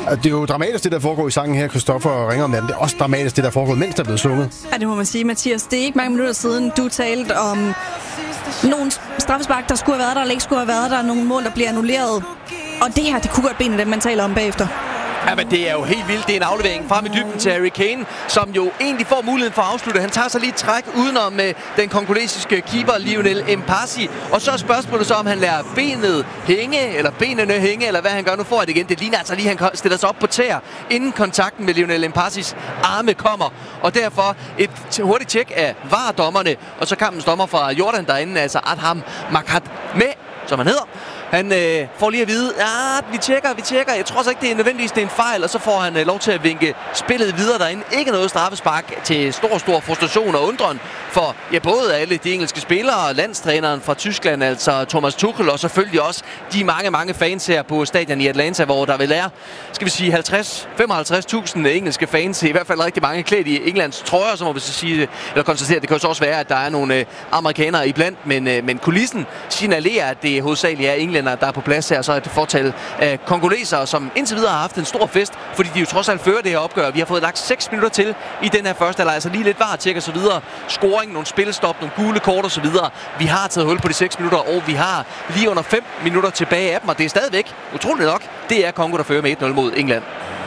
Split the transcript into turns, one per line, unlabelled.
Det er jo dramatisk, det der foregår i sangen her, Christoffer ringer om natten. Det er også dramatisk, det der foregår, mens der er blevet sunget.
Ja, det må man sige, Mathias. Det er ikke mange minutter siden, du talte om nogle straffespark, der skulle have været der, eller ikke skulle have været der, nogle mål, der bliver annulleret. Og det her, det kunne godt blive en af dem, man taler om bagefter.
Ja, men det er jo helt vildt. Det er en aflevering frem i dybden til Harry Kane, som jo egentlig får muligheden for at afslutte. Han tager sig lige et træk udenom med den kongolesiske keeper Lionel Mpasi. Og så er spørgsmålet så, om han lader benet hænge, eller benene hænge, eller hvad han gør. Nu får det igen. Det ligner altså lige, han stiller sig op på tæer, inden kontakten med Lionel Mpasis arme kommer. Og derfor et hurtigt tjek af VAR-dommerne, og så kampens dommer fra Jordan derinde, altså Adham Makat med, som han hedder. Han får lige at vide, vi tjekker. Jeg tror så ikke, det er nødvendigvis, det er en fejl. Og så får han lov til at vinke spillet videre derinde. Ikke noget straffespark til stor frustration og undren for både alle de engelske spillere og landstræneren fra Tyskland, altså Thomas Tuchel, og selvfølgelig også de mange fans her på stadion i Atlanta, hvor der vil være, skal vi sige, 55.000 engelske fans, i hvert fald rigtig mange klædt i Englands trøjer, så må vi så sige, eller konstatere, det kan jo så også være, at der er nogle amerikanere iblandt, men kulissen signalerer, at det hovedsageligt er englænder, der er på plads her, så et fortal af kongolesere, som indtil videre har haft en stor fest, fordi de jo trods alt fører det her opgør. Vi har fået lagt 6 minutter til i den her første halvleg, altså lige lidt VAR-tjek og så videre. Scoring, nogle spilstop, nogle gule kort og så videre. Vi har taget hul på de 6 minutter, og vi har lige under 5 minutter tilbage af dem, og det er stadigvæk, utroligt nok, det er Kongo, der fører med 1-0 mod England.